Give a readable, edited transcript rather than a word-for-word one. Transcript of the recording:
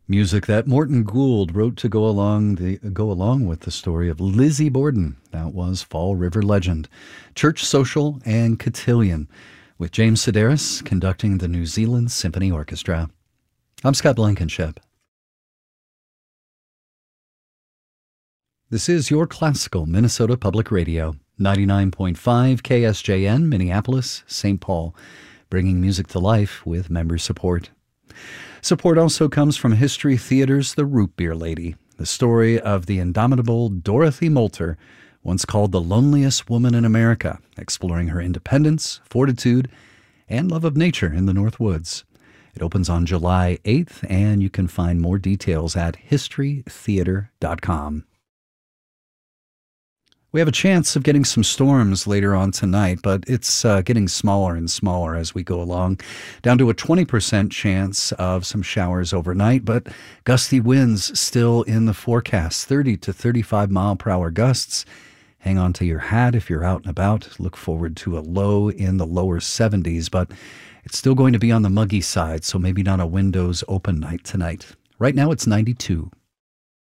Music that Morton Gould wrote to go along with the story of Lizzie Borden. That was Fall River Legend, Church Social, and Cotillion, with James Sedaris conducting the New Zealand Symphony Orchestra. I'm Scott Blankenship. This is your classical Minnesota Public Radio, 99.5 KSJN, Minneapolis, St. Paul, bringing music to life with member support. Support also comes from History Theater's The Root Beer Lady, the story of the indomitable Dorothy Moulter, once called the loneliest woman in America, exploring her independence, fortitude, and love of nature in the North Woods. It opens on July 8th, and you can find more details at historytheater.com. We have a chance of getting some storms later on tonight, but it's getting smaller and smaller as we go along, down to a 20% chance of some showers overnight, but gusty winds still in the forecast, 30 to 35 mile per hour gusts. Hang on to your hat if you're out and about. Look forward to a low in the lower 70s, but it's still going to be on the muggy side, so maybe not a windows open night tonight. Right now it's 92.